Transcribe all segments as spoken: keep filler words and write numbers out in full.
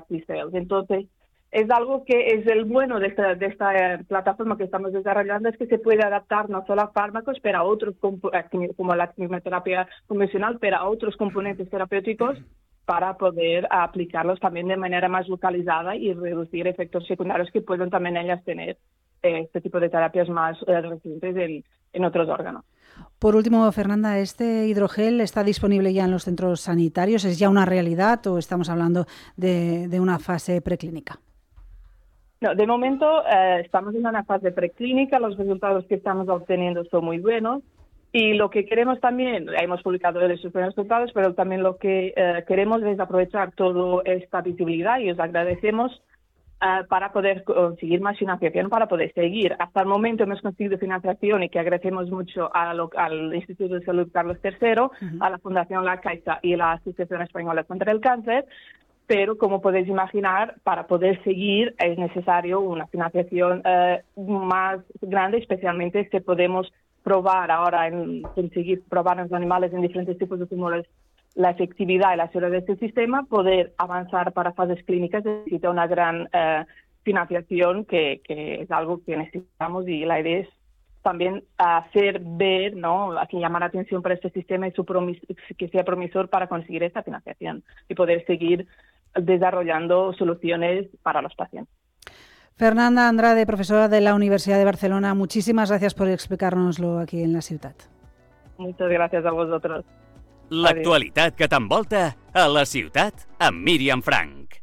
T-cells. Entonces, es algo que es el bueno de esta, de esta plataforma que estamos desarrollando, es que se puede adaptar no solo a fármacos, pero a otros, como la quimioterapia convencional, pero a otros componentes terapéuticos para poder aplicarlos también de manera más localizada y reducir efectos secundarios que pueden también ellas tener eh, este tipo de terapias más eh, recientes en, en otros órganos. Por último, Fernanda, ¿este hidrogel está disponible ya en los centros sanitarios? ¿Es ya una realidad o estamos hablando de, de una fase preclínica? No, de momento eh, estamos en una fase preclínica, los resultados que estamos obteniendo son muy buenos y lo que queremos también, hemos publicado esos primeros resultados, pero también lo que eh, queremos es aprovechar toda esta visibilidad y os agradecemos uh, para poder conseguir más financiación, para poder seguir. Hasta el momento hemos conseguido financiación y que agradecemos mucho a lo, al Instituto de Salud Carlos tercero, uh-huh. a la Fundación La Caixa y la Asociación Española contra el Cáncer. Pero, como podéis imaginar, para poder seguir es necesario una financiación eh, más grande, especialmente si podemos probar ahora, en, conseguir probar en los animales en diferentes tipos de tumores la efectividad y la seguridad de este sistema, poder avanzar para fases clínicas necesita una gran eh, financiación que, que es algo que necesitamos y la idea es también hacer ver, ¿no?, aquí llamar la atención para este sistema y su promis- que sea promisor para conseguir esta financiación y poder seguir desarrollando soluciones para los pacientes. Fernanda Andrade, profesora de la Universidad de Barcelona, muchísimas gracias por explicárnoslo aquí en la ciutat. Muchas gracias a vosotros. L'actualitat que t'envolta a la ciutat amb Míriam Frank.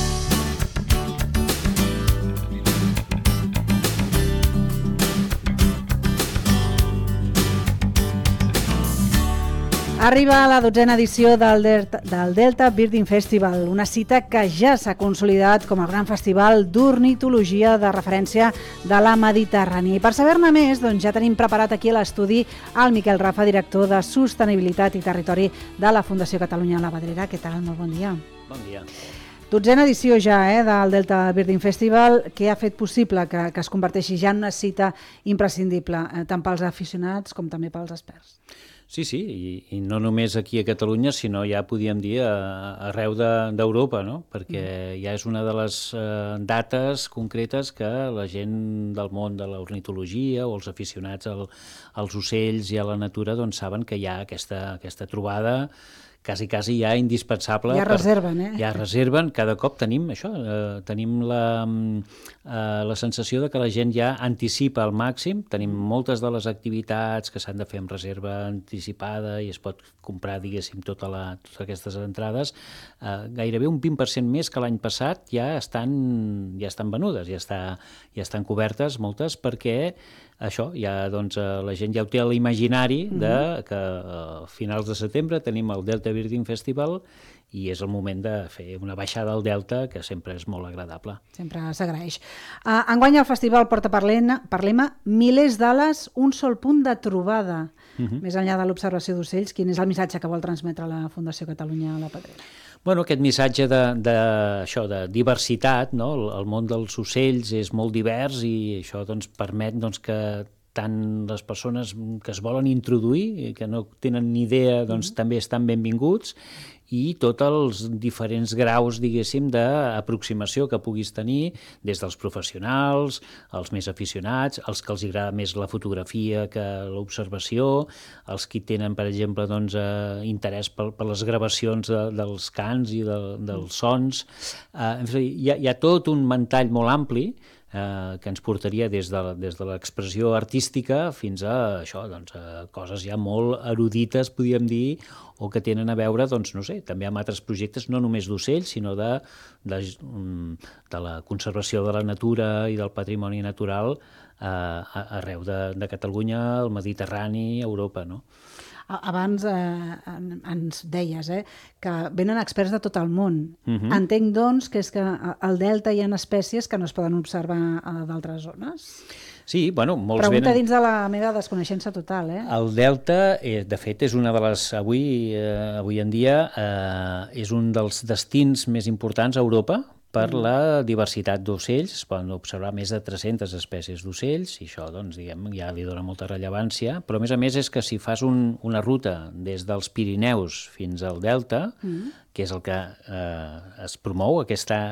Arriba la dotzena edició del Delta, del Delta Birding Festival, una cita que ja s'ha consolidat com a gran festival d'ornitologia de referència de la Mediterrània. I per saber-ne més, doncs ja tenim preparat aquí a l'estudi el Miquel Rafa, director de Sostenibilitat i Territori de la Fundació Catalunya La Pedrera. Què tal? Molt bon dia. Bon dia. Dotzena edició ja eh, del Delta Birding Festival, que ha fet possible que, que es converteixi ja en una cita imprescindible, eh, tant pels aficionats com també pels experts. Sí, sí, i, i no només aquí a Catalunya, sinó ja podíem dir a, arreu d'Europa, no? Perquè mm. ja és una de les eh, dates concretes que la gent del món de l'ornitologia o els aficionats al, als ocells i a la natura doncs saben que hi ha aquesta, aquesta trobada quasi, quasi ja indispensable. Ja reserven, eh? Ja reserven, cada cop tenim això, eh, tenim la, eh, la sensació de que la gent ja anticipa al màxim, tenim moltes de les activitats que s'han de fer amb reserva anticipada i es pot comprar, diguéssim, tota la, totes aquestes entrades, eh, gairebé un vint per cent més que l'any passat ja estan, ja estan venudes, ja, està, ja estan cobertes moltes, perquè això, ja, doncs, la gent ja ho té a l'imaginari de que a finals de setembre tenim el Delta Birding Festival i és el moment de fer una baixada al Delta, que sempre és molt agradable. Sempre s'agraeix. Uh, enguany el festival porta per lema, per lema milers d'ales, un sol punt de trobada. Uh-huh. Més enllà de l'observació d'ocells, quin és el missatge que vol transmetre la Fundació Catalunya La Pedrera? Bueno, aquest missatge de, de, això, de diversitat, no? El, el món dels ocells és molt divers i això doncs, permet doncs, que tant les persones que es volen introduir, que no tenen ni idea, doncs, mm-hmm. també estan benvinguts, i tots els diferents graus, diguéssim, d'aproximació que puguis tenir, des dels professionals, els més aficionats, els que els agrada més la fotografia que l'observació, els que tenen, per exemple, doncs, eh, interès per, per les gravacions de, dels cants i de, dels sons. Eh, en fi, hi ha, hi ha tot un ventall molt ampli eh, que ens portaria des de, des de l'expressió artística fins a això, doncs, a coses ja molt erudites, podríem dir, o que tenen a veure, doncs, no sé, també amb altres projectes, no només d'ocells, sinó de, de, de la conservació de la natura i del patrimoni natural eh, arreu de, de Catalunya, el Mediterrani, Europa, no? Abans eh, ens deies eh, que venen experts de tot el món. Uh-huh. Entenc, doncs, que és que al Delta hi ha espècies que no es poden observar a d'altres zones? Sí, bueno, molts Pregunta venen... dins de la meva desconeixença total, eh? El Delta, eh, de fet, és una de les... Avui, eh, avui en dia, eh, és un dels destins més importants a Europa per mm. la diversitat d'ocells. Es poden observar més de tres-centes espècies d'ocells i això, doncs, diguem, ja li dona molta rellevància. Però, a més a més, és que si fas un, una ruta des dels Pirineus fins al Delta, mm. que és el que eh, es promou, aquesta